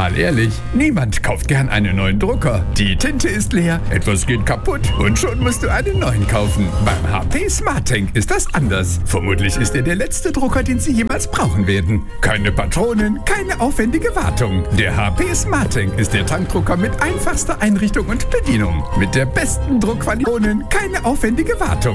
Mal ehrlich, niemand kauft gern einen neuen Drucker. Die Tinte ist leer, etwas geht kaputt und schon musst du einen neuen kaufen. Beim HP SmartTank ist das anders. Vermutlich ist er der letzte Drucker, den Sie jemals brauchen werden. Keine Patronen, keine aufwendige Wartung. Der HP SmartTank ist der Tankdrucker mit einfachster Einrichtung und Bedienung. Mit der besten Druckqualität, keine aufwendige Wartung.